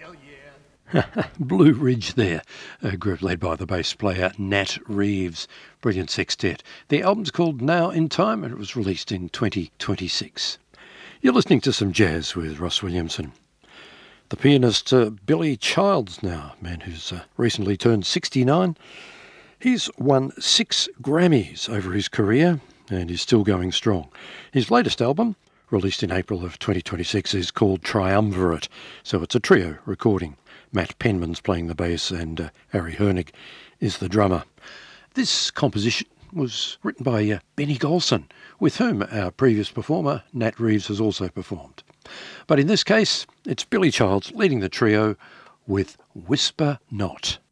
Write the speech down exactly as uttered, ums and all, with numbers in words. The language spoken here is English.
Blue Ridge there, a group led by the bass player Nat Reeves. Brilliant sextet. The album's called Now in Time and it was released in twenty twenty-six. You're listening to some jazz with Ross Williamson. The pianist uh, Billy Childs now, a man who's uh, recently turned sixty-nine. He's won six Grammys over his career and is still going strong. His latest album, released in April of twenty twenty-six, is called Triumvirate, so it's a trio recording. Matt Penman's playing the bass and uh, Harry Hernig is the drummer. This composition was written by uh, Benny Golson, with whom our previous performer, Nat Reeves, has also performed. But in this case, it's Billy Childs leading the trio with Whisper Not.